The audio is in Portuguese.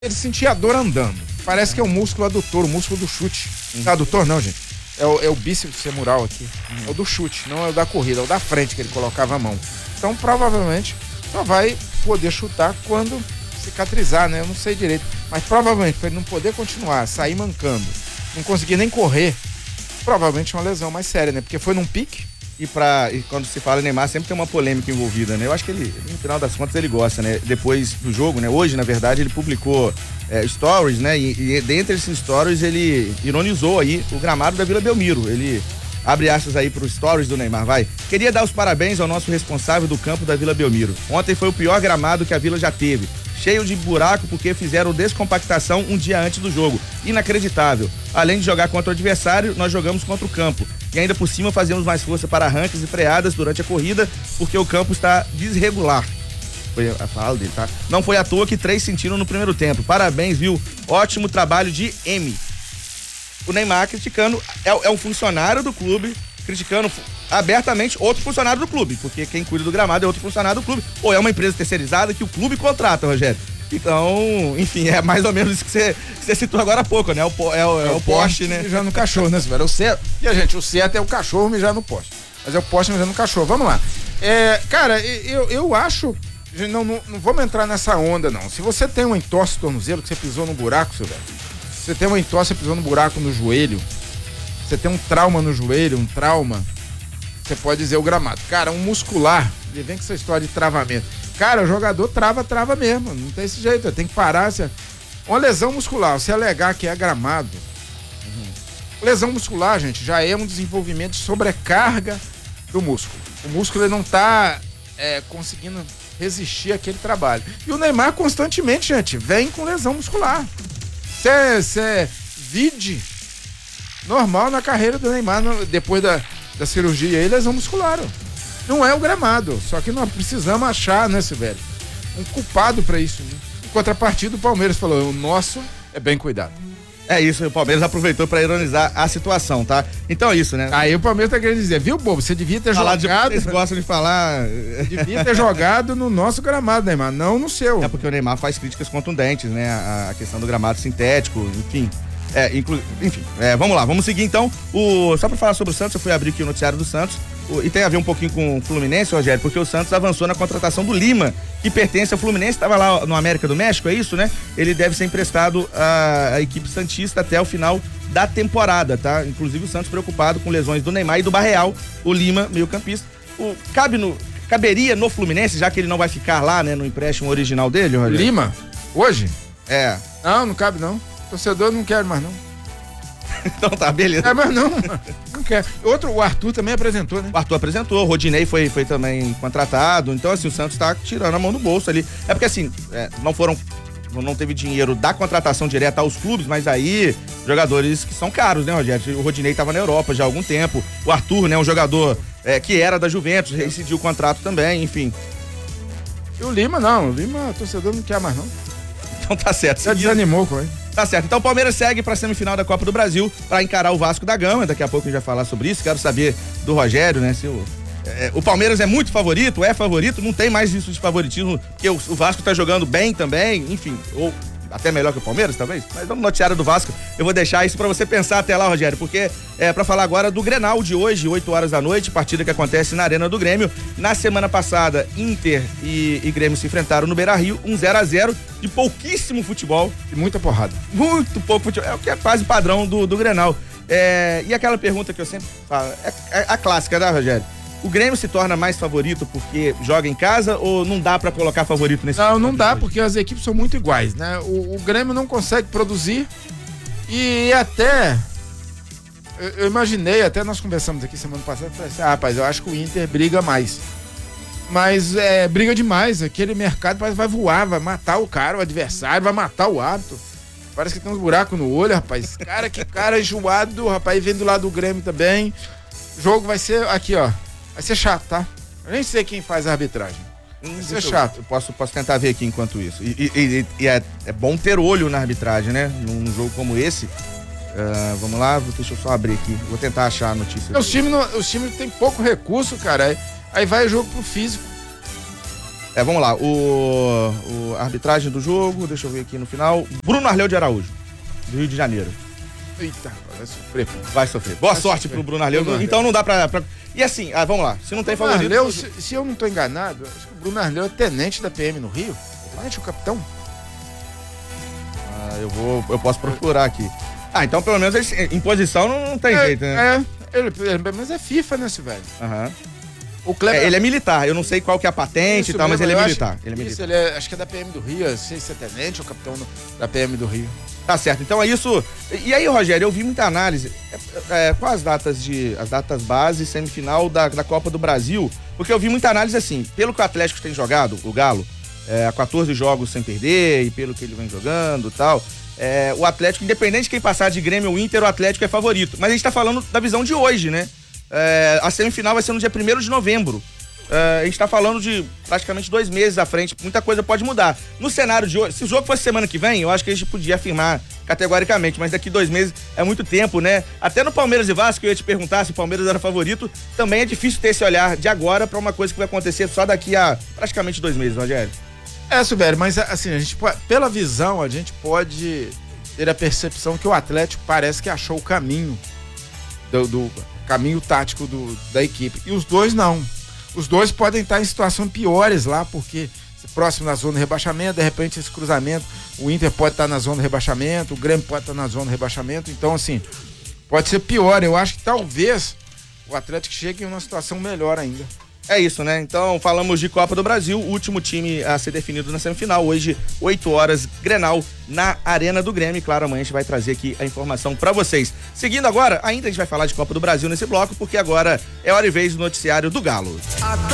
Ele sentia a dor andando. Parece que é o músculo adutor, o músculo do chute. Não, adutor não, gente. É o bíceps femoral aqui. É o do chute, não é o da corrida, é o da frente que ele colocava a mão. Então, provavelmente, só vai poder chutar quando cicatrizar, né? Eu não sei direito. Mas provavelmente, para ele não poder continuar, sair mancando, não conseguir nem correr, provavelmente é uma lesão mais séria, né? Porque foi num pique. E quando se fala Neymar, sempre tem uma polêmica envolvida, né? Eu acho que ele, no final das contas, ele gosta, né? Depois do jogo, né? Hoje, na verdade, ele publicou stories, né? E dentre esses stories, ele ironizou aí o gramado da Vila Belmiro. Ele abre aspas aí pro stories do Neymar, vai. Queria dar os parabéns ao nosso responsável do campo da Vila Belmiro. Ontem foi o pior gramado que a Vila já teve. Cheio de buraco porque fizeram descompactação um dia antes do jogo. Inacreditável. Além de jogar contra o adversário, nós jogamos contra o campo. E ainda por cima fazemos mais força para arranques e freadas durante a corrida, porque o campo está desregular. Foi a fala dele, tá? Não foi à toa que 3 sentiram no primeiro tempo. Parabéns, viu? Ótimo trabalho de M. O Neymar criticando, é um funcionário do clube, criticando abertamente outro funcionário do clube, porque quem cuida do gramado é outro funcionário do clube, ou é uma empresa terceirizada que o clube contrata, Rogério. Então, enfim, é mais ou menos isso que você citou agora há pouco, né? É o poste, né? Mijar no cachorro, né, Silvério? O certo é o cachorro mijar no poste. Mas é o poste mijar no cachorro. Vamos lá. Cara, eu acho... Não vamos entrar nessa onda, não. Se você tem um entorse no tornozelo, que você pisou no buraco, Silvério, se você tem um entorse, você pisou no buraco no joelho, você tem um trauma no joelho, você pode dizer o gramado. Cara, um muscular, ele vem com essa história de travamento. Cara, o jogador trava mesmo, não tem esse jeito, tem que parar. Uma lesão muscular, você alegar que é gramado. Lesão muscular, gente, já é um desenvolvimento de sobrecarga do músculo. O músculo ele não tá conseguindo resistir àquele trabalho. E o Neymar constantemente, gente, vem com lesão muscular. Cê vide normal na carreira do Neymar, depois da cirurgia aí, lesão muscular. Não é o gramado, só que nós precisamos achar, né, Silvério, um culpado pra isso, né? Em contrapartida, o Palmeiras falou, o nosso é bem cuidado. É isso, o Palmeiras aproveitou pra ironizar a situação, tá? Então é isso, né? Aí o Palmeiras tá querendo dizer, viu, bobo, você devia ter jogado... Vocês gostam de falar... Devia ter jogado no nosso gramado, Neymar, não no seu. É porque o Neymar faz críticas contundentes, né? A questão do gramado sintético, enfim... vamos lá, vamos seguir então. Só pra falar sobre o Santos, eu fui abrir aqui o noticiário do Santos, e tem a ver um pouquinho com o Fluminense, Rogério, porque o Santos avançou na contratação do Lima, que pertence ao Fluminense, estava lá no América do México, é isso, né? Ele deve ser emprestado à equipe santista até o final da temporada, tá? Inclusive o Santos preocupado com lesões do Neymar e do Barreal, o Lima, meio-campista. Caberia no Fluminense, já que ele não vai ficar lá, né, no empréstimo original dele, Rogério? Lima? Hoje? É. Não cabe não. Torcedor não quer mais não. Então tá, beleza. Mas não quer. O Arthur também apresentou, né? O Arthur apresentou, o Rodinei foi também contratado, então assim, o Santos tá tirando a mão do bolso ali. É porque assim, não teve dinheiro da contratação direta aos clubes, mas aí, jogadores que são caros, né, Rogério? O Rodinei tava na Europa já há algum tempo, o Arthur, né, um jogador que era da Juventus, rescindiu o contrato também, enfim. E o Lima não, o torcedor não quer mais não. Então tá certo. Já desanimou com ele. Tá certo, então o Palmeiras segue pra semifinal da Copa do Brasil pra encarar o Vasco da Gama, daqui a pouco a gente vai falar sobre isso, quero saber do Rogério, né, se o Palmeiras é muito favorito, não tem mais isso de favoritismo, porque o Vasco tá jogando bem também, enfim, ou até melhor que o Palmeiras, talvez, mas vamos no noticiário do Vasco, eu vou deixar isso pra você pensar até lá, Rogério, porque pra falar agora do Grenal de hoje, 8 horas da noite, partida que acontece na Arena do Grêmio. Na semana passada, Inter e Grêmio se enfrentaram no Beira-Rio, 1-0 de pouquíssimo futebol. E muita porrada. Muito pouco futebol, é o que é quase padrão do Grenal. E aquela pergunta que eu sempre falo, a clássica, né, Rogério? O Grêmio se torna mais favorito porque joga em casa ou não dá pra colocar favorito nesse? Não dá, porque as equipes são muito iguais, né? O Grêmio não consegue produzir e até... Eu imaginei, até nós conversamos aqui semana passada, falei assim, rapaz, eu acho que o Inter briga mais. Mas briga demais, aquele mercado parece que vai voar, vai matar o cara, o adversário, vai matar o árbitro. Parece que tem uns buracos no olho, rapaz. Cara, que cara enjoado, rapaz, vem do lado do Grêmio também. O jogo vai ser, aqui ó, vai ser chato, tá? Eu nem sei quem faz a arbitragem. Vai ser chato. Eu posso tentar ver aqui enquanto isso. E é bom ter olho na arbitragem, né? Num jogo como esse. Vamos lá, deixa eu só abrir aqui. Vou tentar achar a notícia. Os times têm pouco recurso, cara. Aí vai o jogo pro físico. Vamos lá, a arbitragem do jogo, deixa eu ver aqui no final. Bruno Arleu de Araújo, do Rio de Janeiro. Eita, vai sofrer. Vai sofrer. Boa sorte pro Bruno Arleu. Então não dá pra... E assim, vamos lá, se não tem favorito... Arleu, se eu não tô enganado, acho que o Bruno Arleu é tenente da PM no Rio. Tenente, o capitão. Eu posso procurar aqui. Então pelo menos em posição não tem jeito, né? Ele pelo menos é FIFA, né, esse velho? Aham. O Kleber... ele é militar, eu não sei qual que é a patente e tal, mas ele é militar. Acho que é da PM do Rio, não sei se é tenente ou capitão da PM do Rio. Tá certo, então é isso. E aí, Rogério, eu vi muita análise com as datas base, semifinal da Copa do Brasil, porque eu vi muita análise assim, pelo que o Atlético tem jogado, o Galo, 14 jogos sem perder, e pelo que ele vem jogando e tal, o Atlético, independente de quem passar de Grêmio ou Inter, o Atlético é favorito. Mas a gente tá falando da visão de hoje, né? A semifinal vai ser no dia 1º de novembro. A gente tá falando de praticamente 2 meses à frente, muita coisa pode mudar. No cenário de hoje, se o jogo fosse semana que vem, eu acho que a gente podia afirmar categoricamente, mas daqui 2 meses é muito tempo, né? Até no Palmeiras e Vasco, eu ia te perguntar se o Palmeiras era favorito, também é difícil ter esse olhar de agora pra uma coisa que vai acontecer só daqui a praticamente 2 meses, Rogério. Silvério, mas assim, a gente pela visão, a gente pode ter a percepção que o Atlético parece que achou o caminho do caminho tático da equipe, e os dois não. Os dois podem estar em situações piores lá, porque próximo da zona de rebaixamento, de repente esse cruzamento, o Inter pode estar na zona de rebaixamento, o Grêmio pode estar na zona de rebaixamento, então assim, pode ser pior. Eu acho que talvez o Atlético chegue em uma situação melhor ainda. É isso, né? Então, falamos de Copa do Brasil, o último time a ser definido na semifinal, hoje, 8 horas, Grenal, na Arena do Grêmio. Claro, amanhã a gente vai trazer aqui a informação pra vocês. Seguindo agora, ainda a gente vai falar de Copa do Brasil nesse bloco, porque agora é hora e vez do noticiário do Galo.